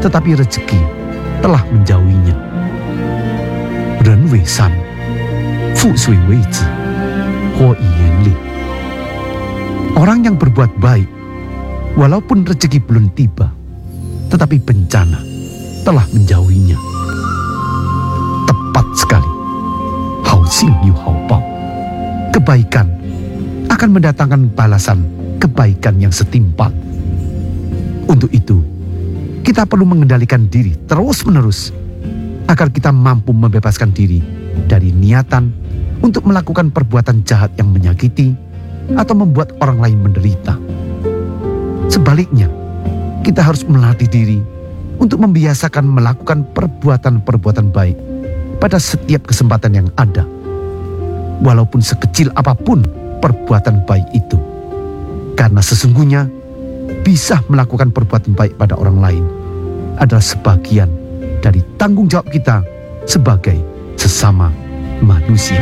tetapi rezeki telah menjauhinya. Ren wei san, fu sui wei zi, huo yi yan li. Orang yang berbuat baik, walaupun rezeki belum tiba, tetapi bencana telah menjauhinya. Tepat sekali. Hao xing yu hao bao. Kebaikan akan mendatangkan balasan kebaikan yang setimpal. Untuk itu, kita perlu mengendalikan diri terus-menerus agar kita mampu membebaskan diri dari niatan untuk melakukan perbuatan jahat yang menyakiti atau membuat orang lain menderita. Sebaliknya, kita harus melatih diri untuk membiasakan melakukan perbuatan-perbuatan baik pada setiap kesempatan yang ada, walaupun sekecil apapun perbuatan baik itu. Karena sesungguhnya bisa melakukan perbuatan baik pada orang lain adalah sebagian dari tanggung jawab kita sebagai sesama manusia.